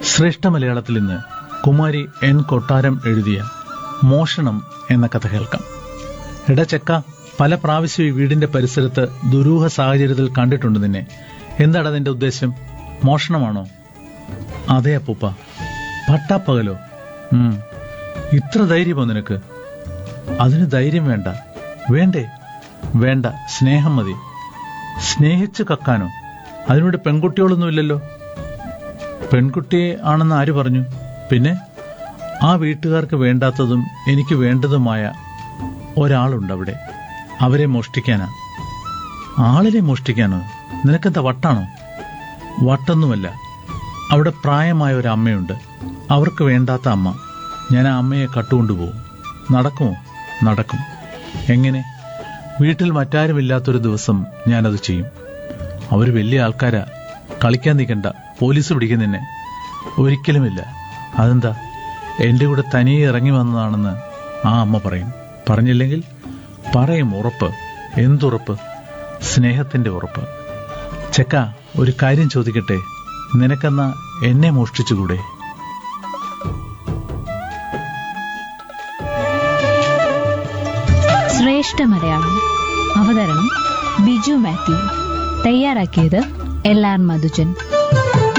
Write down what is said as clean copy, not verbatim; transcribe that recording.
ശ്രേഷ്ഠ മലയാളത്തിൽ ഇന്ന് കുമാരി എൻ കൊട്ടാരം എഴുതിയ മോഷണം എന്ന കഥ കേൾക്കാം. എടച്ചക്ക, പല പ്രാവശ്യം ഈ വീടിന്റെ പരിസരത്ത് ദുരൂഹ സാഹചര്യത്തിൽ കണ്ടിട്ടുണ്ട് നിന്നെ. എന്താണ് നിന്റെ ഉദ്ദേശം? മോഷണമാണോ? അതെ അപ്പൂപ്പ. പട്ടാപ്പകലോ? ഇത്ര ധൈര്യമോ നിനക്ക്? അതിന് ധൈര്യം വേണ്ട. വേണ്ടേ? വേണ്ട, സ്നേഹം മതി. സ്നേഹിച്ച് കക്കാനോ? അതിനോട് പെൺകുട്ടികളൊന്നുമില്ലല്ലോ. പെൺകുട്ടിയെ ആണെന്ന് ആര് പറഞ്ഞു? പിന്നെ ആ വീട്ടുകാർക്ക് വേണ്ടാത്തതും എനിക്ക് വേണ്ടതുമായ ഒരാളുണ്ട് അവിടെ. അവരെ മോഷ്ടിക്കാനാ. ആളിനെ മോഷ്ടിക്കാനോ? നിനക്കെന്താ വട്ടാണോ? വട്ടൊന്നുമല്ല. അവിടെ പ്രായമായ ഒരു അമ്മയുണ്ട്. അവർക്ക് വേണ്ടാത്ത അമ്മ. ഞാൻ ആ അമ്മയെ കട്ടുകൊണ്ടുപോകും. നടക്കുമോ? നടക്കും. എങ്ങനെ? വീട്ടിൽ മറ്റാരുമില്ലാത്തൊരു ദിവസം ഞാനത് ചെയ്യും. അവർ വലിയ ആൾക്കാരാ. കളിക്കാൻ നിൽക്കണ്ട, പോലീസ് പിടിക്കും നിന്നെ. ഒരിക്കലുമില്ല. അതെന്താ? എന്റെ കൂടെ തനിയെ ഇറങ്ങി വന്നതാണെന്ന് ആ അമ്മ പറയും. പറഞ്ഞില്ലെങ്കിൽ പറയും. ഉറപ്പ്. എന്തുറപ്പ്? സ്നേഹത്തിന്റെ ഉറപ്പ്. ചെക്ക, ഒരു കാര്യം ചോദിക്കട്ടെ? നിനക്കെന്നാ എന്നെ മോഷ്ടിച്ചുകൂടെ? ശ്രേഷ്ഠ മലയാളം. അവതരണം ബിജു മാത്യു. തയ്യാറാക്കിയത് LR മധുജൻ.